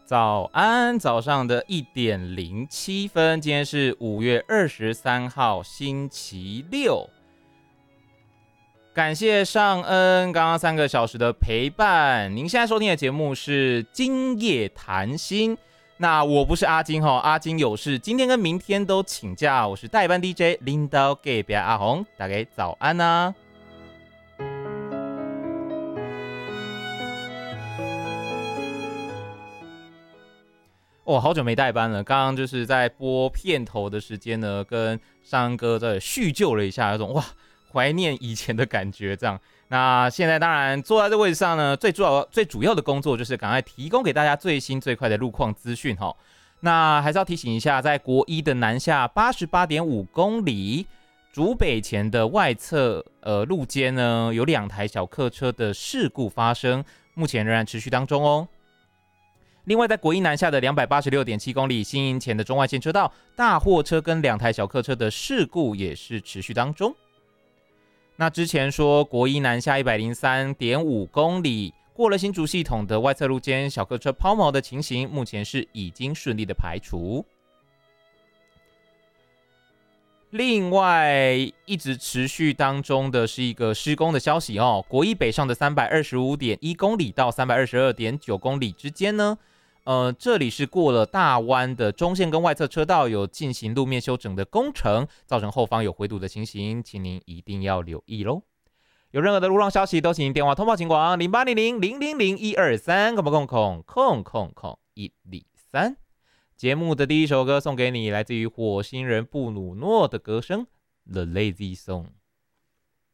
早安，早上的1:07，今天是5月23号，星期六。感谢尚恩刚刚3个小时的陪伴。您现在收听的节目是今夜谈心。那我不是阿金哈，阿金有事，今天跟明天都请假。我是代班 DJ 领导隔壁阿红，大家早安啊！好久没代班了。刚刚就是在播片头的时间呢，跟尚哥在叙旧了一下，有种怀念以前的感觉。这样，那现在当然坐在这位置上呢，最主要的工作就是赶快提供给大家最新最快的路况资讯哈。那还是要提醒一下，在国一的南下88.5公里竹北前的外侧路肩呢，有2台小客车的事故发生，目前仍然持续当中哦。另外，在国一南下的286.7公里新营前的中外线车道，大货车跟2台小客车的事故也是持续当中。那之前说国一南下103.5公里过了新竹系统的外侧路肩小客车抛锚的情形，目前是已经顺利的排除。另外，一直持续当中的是一个施工的消息哦。国一北上的325.1公里到322.9公里之间呢，这里是过了大湾的中线跟外侧车道有进行路面修整的工程，造成后方有回堵的情形，请您一定要留意咯。有任何的路况消息，都请您电话通报警广0800-000-123，节目的第一首歌送给你，来自于火星人布鲁诺的歌声《The Lazy Song》。